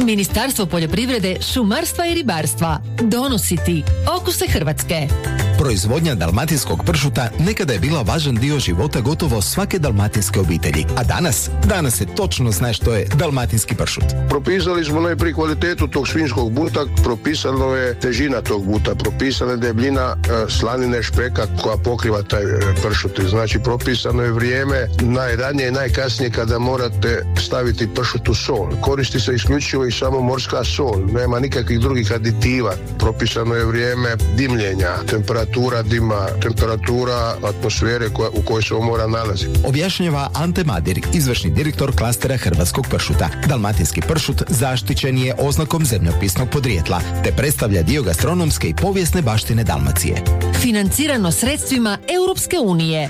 Ministarstvo poljoprivrede, šumarstva i ribarstva donosi ti Okuse Hrvatske. Proizvodnja dalmatinskog pršuta nekada je bila važan dio života gotovo svake dalmatinske obitelji, a danas se točno zna što je dalmatinski pršut. Propisali smo najprije kvalitetu tog svinjskog buta, propisano je težina tog buta, propisana je debljina slanine špeka koja pokriva taj pršut. Znači propisano je vrijeme najranije i najkasnije kada morate staviti pršut u sol. Koristi se isključivo i samo morska sol, nema nikakvih drugih aditiva. Propisano je vrijeme dimljenja, temperatura dima, temperatura atmosfere u kojoj se omora nalazi. Objašnjava Ante Madir, izvršni direktor klastera hrvatskog pršuta. Dalmatinski pršut zaštićen je oznakom zemljopisnog podrijetla, te predstavlja dio gastronomske i povijesne baštine Dalmacije. Financirano sredstvima Europske unije.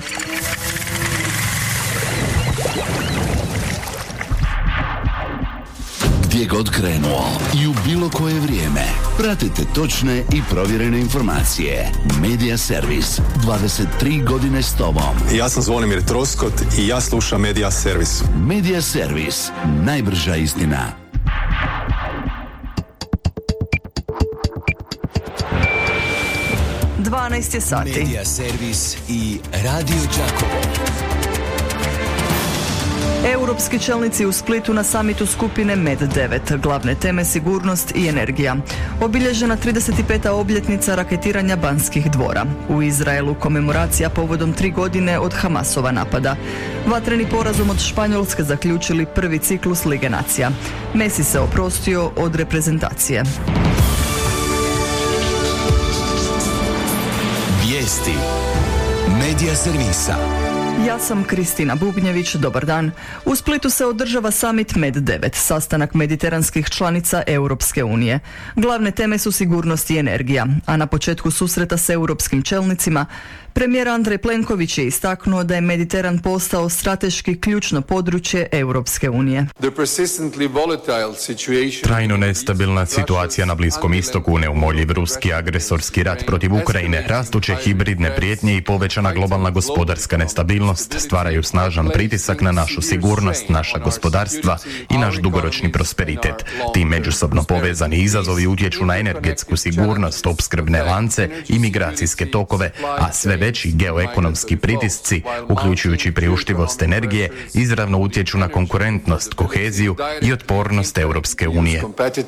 Gdje god krenuo i u bilo koje vrijeme, pratite točne i provjerene informacije. Media Servis, 23 godine s tobom. Ja sam Zvonimir Troskot i ja slušam Media Servis. Media Servis, najbrža istina. Dvanaest je sati. Media Servis i Radio Đakovo. Europski čelnici u Splitu na samitu skupine MED9, glavne teme sigurnost i energija. Obilježena 35. obljetnica raketiranja Banskih dvora. U Izraelu komemoracija povodom 3 godine od Hamasova napada. Vatreni porazom od Španjolske zaključili prvi ciklus Lige nacija. Messi se oprostio od reprezentacije. Vijesti Media Servisa. Ja sam Kristina Bubnjević, dobar dan. U Splitu se održava summit MED9, sastanak mediteranskih članica Europske unije. Glavne teme su sigurnost i energija, a na početku susreta s europskim čelnicima premijer Andrej Plenković je istaknuo da je Mediteran postao strateški ključno područje Europske unije. Trajno nestabilna situacija na Bliskom istoku, neumoljiv ruski agresorski rat protiv Ukrajine, rastuće hibridne prijetnje i povećana globalna gospodarska nestabilnost stvaraju snažan pritisak na našu sigurnost, naša gospodarstva i naš dugoročni prosperitet. Ti međusobno povezani izazovi utječu na energetsku sigurnost, opskrbne lance i migracijske tokove, a sve veći geoekonomski pritisci, uključujući priuštivost energije, izravno utječu na konkurentnost, koheziju i otpornost Europske unije.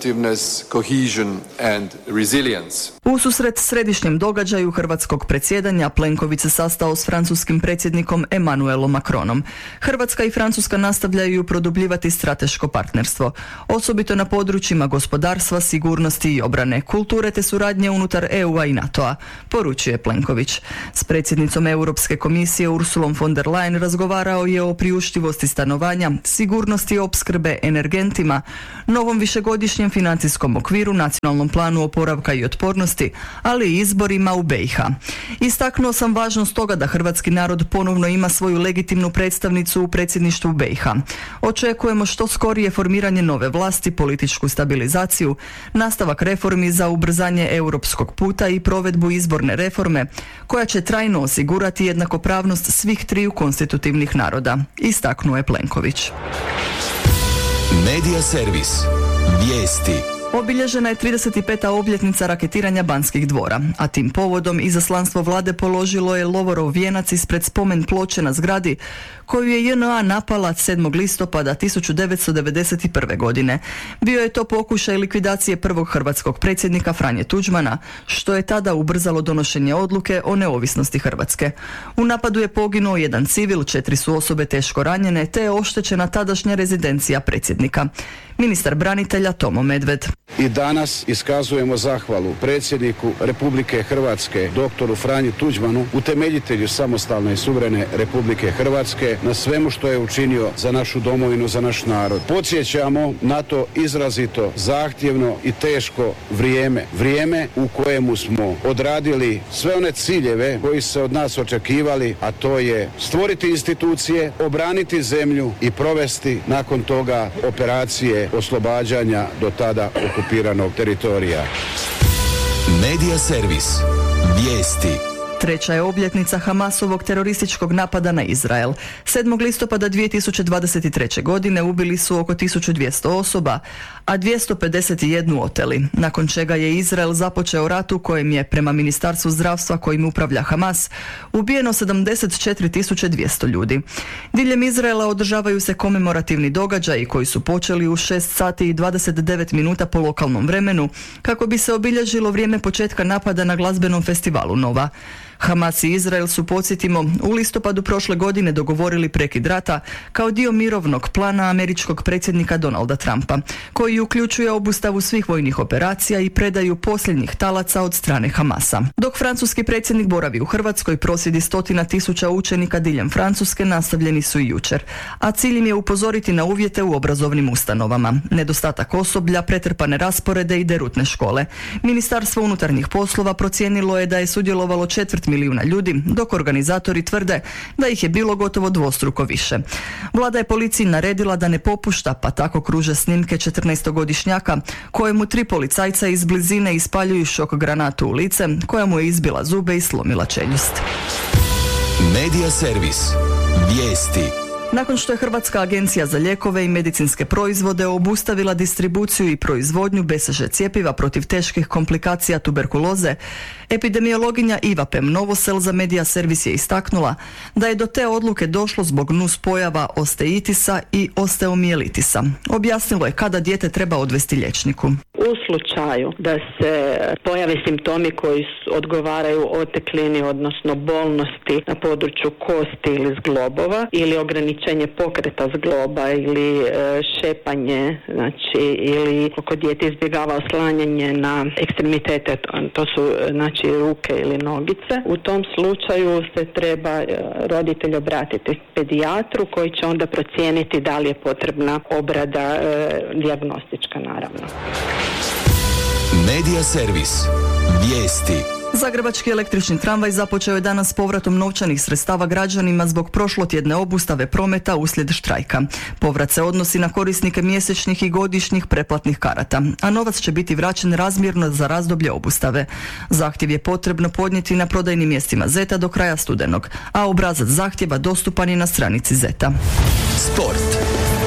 Ususret središnjem događaju hrvatskog predsjedanja Plenković se sastao s francuskim predsjednikom Emmanuelom Macronom. Hrvatska i Francuska nastavljaju produbljivati strateško partnerstvo, osobito na područjima gospodarstva, sigurnosti i obrane, kulture te suradnje unutar EU-a i NATO-a, poručuje Plenković. S predsjednicom Europske komisije Ursulom von der Leyen razgovarao je o priuštivosti stanovanja, sigurnosti opskrbe energentima, novom višegodišnjem financijskom okviru, nacionalnom planu oporavka i otpornosti, ali i izborima u BiH. Istaknuo sam važnost toga da hrvatski narod ponovno ima svoju legitimnu predstavnicu u predsjedništvu BiH. Očekujemo što skorije formiranje nove vlasti, političku stabilizaciju, nastavak reformi za ubrzanje europskog puta i provedbu izborne reforme, koja će trajno osigurati jednakopravnost svih triju konstitutivnih naroda, istaknuo je Plenković. Media Servis. Vijesti. Obilježena je 35. obljetnica raketiranja Banskih dvora, a tim povodom izaslanstvo vlade položilo je lovorov vijenac ispred spomen ploče na zgradi koju je JNA napala 7. listopada 1991. godine. Bio je to pokušaj likvidacije prvog hrvatskog predsjednika Franje Tuđmana, što je tada ubrzalo donošenje odluke o neovisnosti Hrvatske. U napadu je poginuo jedan civil, 4 su osobe teško ranjene, te je oštećena tadašnja rezidencija predsjednika. Ministar branitelja Tomo Medved. I danas iskazujemo zahvalu predsjedniku Republike Hrvatske, doktoru Franji Tuđmanu, utemeljitelju samostalne i suverene Republike Hrvatske, na svemu što je učinio za našu domovinu, za naš narod. Podsjećamo na to izrazito zahtjevno i teško vrijeme. Vrijeme u kojemu smo odradili sve one ciljeve koji se od nas očekivali, a to je stvoriti institucije, obraniti zemlju i provesti nakon toga operacije oslobađanja do tada okupiranog teritorija. Media Servis. Vijesti. Treća je obljetnica Hamasovog terorističkog napada na Izrael. 7. listopada 2023. godine ubili su oko 1200 osoba, a 251 oteli, nakon čega je Izrael započeo rat u kojem je, prema Ministarstvu zdravstva kojim upravlja Hamas, ubijeno 74.200 ljudi. Diljem Izraela održavaju se komemorativni događaji koji su počeli u 6 sati i 29 minuta po lokalnom vremenu, kako bi se obilježilo vrijeme početka napada na glazbenom festivalu Nova. Hamas i Izrael su, podsjetimo, u listopadu prošle godine dogovorili prekid rata kao dio mirovnog plana američkog predsjednika Donalda Trumpa, koji uključuje obustavu svih vojnih operacija i predaju posljednjih talaca od strane Hamasa. Dok francuski predsjednik boravi u Hrvatskoj, prosvjedi 100.000 učenika diljem Francuske nastavljeni su i jučer, a cilj im je upozoriti na uvjete u obrazovnim ustanovama, nedostatak osoblja, pretrpane rasporede i derutne škole. Ministarstvo unutarnjih poslova procijenilo je da je sudjelovalo 250.000 ljudi, dok organizatori tvrde da ih je bilo gotovo dvostruko više. Vlada je policiji naredila da ne popušta, pa tako kruže snimke 14-godišnjaka kojemu 3 policajca iz blizine ispaljuju šok granatu u lice, koja mu je izbila zube i slomila čeljust. Medija servis. Vijesti. Nakon što je Hrvatska agencija za lijekove i medicinske proizvode obustavila distribuciju i proizvodnju BCG cjepiva protiv teških komplikacija tuberkuloze, epidemiologinja Iva Pem Novosel za Medija servis je istaknula da je do te odluke došlo zbog nuspojava osteitisa i osteomijelitisa. Objasnilo je kada dijete treba odvesti liječniku. U slučaju da se pojave simptomi koji odgovaraju oteklini, odnosno bolnosti na području kosti ili zglobova, ili ograničenje pokreta zgloba ili šepanje, znači, ili ako dijete izbjegava oslanjanje na ekstremitete, to su znači ruke ili nogice, u tom slučaju se treba roditelj obratiti pedijatru koji će onda procijeniti da li je potrebna obrada dijagnostička, naravno. Medija servis. Vijesti. Zagrebački električni tramvaj započeo je danas povratom novčanih sredstava građanima zbog prošlotjedne obustave prometa uslijed štrajka. Povrat se odnosi na korisnike mjesečnih i godišnjih pretplatnih karata, a novac će biti vraćen razmjerno za razdoblje obustave. Zahtjev je potrebno podnijeti na prodajnim mjestima Zeta do kraja studenog, a obrazac zahtjeva dostupan je na stranici Zeta. Sport.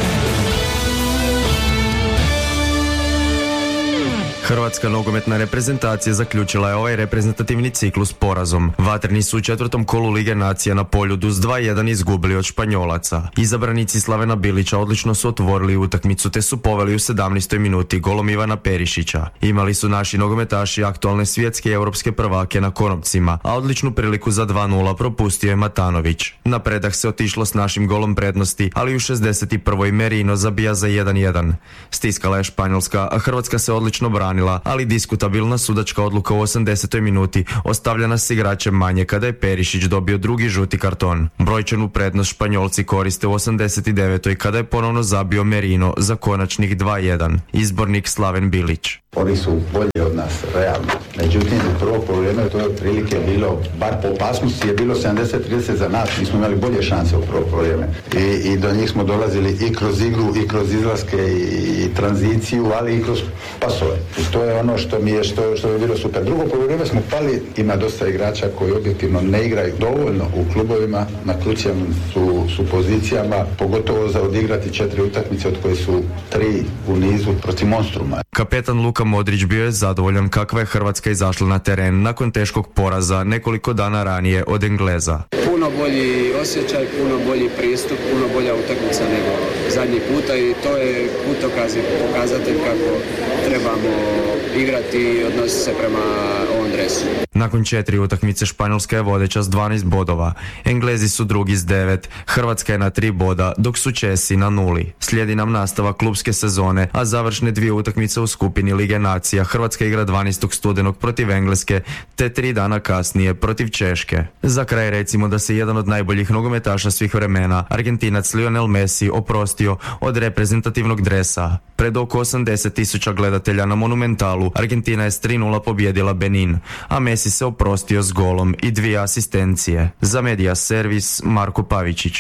Hrvatska nogometna reprezentacija zaključila je ovaj reprezentativni ciklus porazom. Vatreni su u 4. kolu Lige nacija na Poljudu s 2:1 izgubili od Španjolaca. Izabranici Slavena Bilića odlično su otvorili utakmicu te su poveli u 17. minuti golom Ivana Perišića. Imali su naši nogometaši aktualne svjetske i europske prvake na konopcima, a odličnu priliku za 2:0 propustio je Matanović. Na predah se otišlo s našim golom prednosti, ali u 61. Merino zabija za 1:1. Stiskala je Španjolska, a Hrvatska se odlično brani, ali diskutabilna sudačka odluka u 80. minuti ostavlja nas igračem manje kada je Perišić dobio drugi žuti karton. Brojčanu prednost Španjolci koriste u 89. kada je ponovno zabio Merino za konačnih 2:1. Izbornik Slaven Bilić. Oni su bolji od nas, realno. Međutim, u prvo poluvreme to je otprilike bilo, bar po opasnosti je bilo 70-30 za nas. Mi smo imali bolje šanse u prvo poluvreme. I do njih smo dolazili i kroz igru, i kroz izlaske, i tranziciju, ali i kroz pasove. I to je ono što mi je, što je bilo super. Drugo poluvreme smo pali, ima dosta igrača koji objektivno ne igraju dovoljno u klubovima, na krucijalnim su pozicijama, pogotovo za odigrati 4 utakmice od koje su 3 u nizu protiv Monstruma. Kapetan Luka Modrić bio je zadovoljan kakva je Hrvatska izašla na teren nakon teškog poraza nekoliko dana ranije od Engleza. Puno bolji osjećaj, puno bolji pristup, puno bolja utakmica nego zadnji puta i to je putokaz i pokazatelj kako trebamo igrati i odnositi se prema ovom dresu. Nakon 4 utakmice Španjolska je vodeća s 12 bodova, Englezi su drugi s 9, Hrvatska je na 3 boda, dok su Česi na 0. Slijedi nam nastavak klubske sezone, a završne 2 utakmice u skupini Lige nacija Hrvatska igra 12. studenog protiv Engleske, te 3 dana kasnije protiv Češke. Za kraj recimo da se jedan od najboljih nogometaša svih vremena, Argentinac Lionel Messi, oprostio od reprezentativnog dresa. Pred oko 80.000 gledatelja na Monumentalu Argentina je s 3:0 pobijedila Benin, a Messi se oprostio s golom i 2 asistencije. Za Medija servis Marko Pavičić.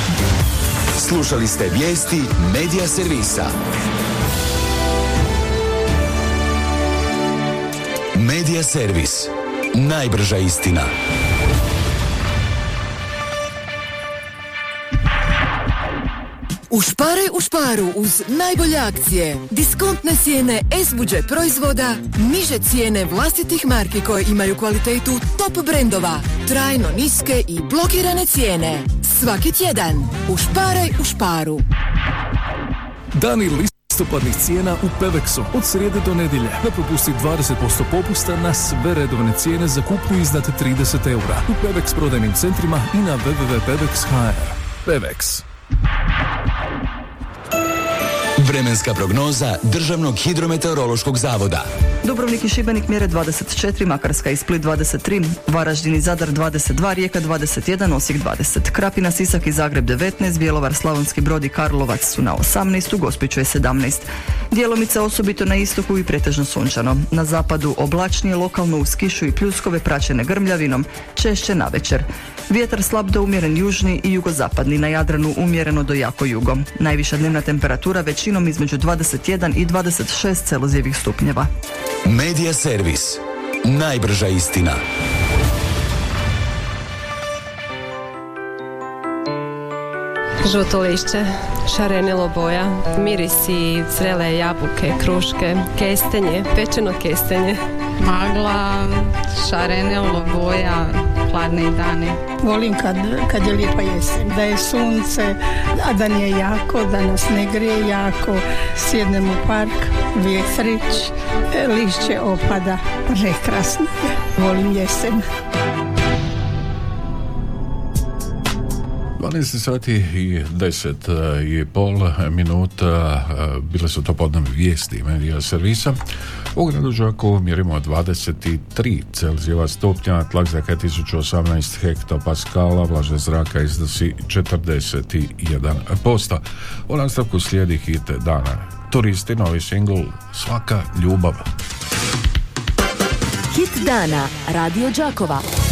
Slušali ste vijesti Medija servisa. Medija servis. Najbrža istina. Ušparaj u šparu uz najbolje akcije. Diskontne cijene S-Budget proizvoda, niže cijene vlastitih marki koje imaju kvalitetu top brendova, trajno niske i blokirane cijene. Svaki tjedan ušparaj u šparu. Dani listopadnih cijena u Pevexu od srijede do nedjelje. Ne propusti 20% popusta na sve redovne cijene za kupnju iznad 30 eura u Pevex prodajnim centrima i na www.pevex.hr. Pevex. Vremenska prognoza Državnog hidrometeorološkog zavoda. Dubrovnik i Šibenik mjere 24, Makarska i Split 23, Varaždin i Zadar 22, Rijeka 21, Osijek 20, Krapina, Sisak i Zagreb 19, Bjelovar, Slavonski Brod i Karlovac su na 18, u Gospiću je 17. Djelomice osobito na istoku i pretežno sunčano. Na zapadu oblačnije, lokalno uz kišu i pljuskove praćene grmljavinom, češće navečer. Vjetar slab do umjeren južni i jugozapadni, na Jadranu umjereno do jako jugo. Najviša dnevna temperatura većinom između 21 i 26 celzijevih stupnjeva. Medija servis. Najbrža istina. Žuto lišće, šarenilo boja, mirisi zrele jabuke, kruške, kestenje, pečeno kestenje. Magla, šarenilo boja, hladni dani. Volim kad je lijepa jesen, da je sunce, a da nije jako, da nas ne grije jako. Sjednem u park, vjetrić, lišće opada, prekrasno je. Volim jesen. 12 sati i 10 i pol minuta bile su to podne vijesti medija servisa. U gradu Đakovu mjerimo 23 Celzijeva stupnja, tlak zraka je 1018 hektopaskala, vlažnost zraka iznosi 41%. U nastavku slijedi hit dana. Turisti, novi singl Svaka ljubav. Hit dana Radio Đakova.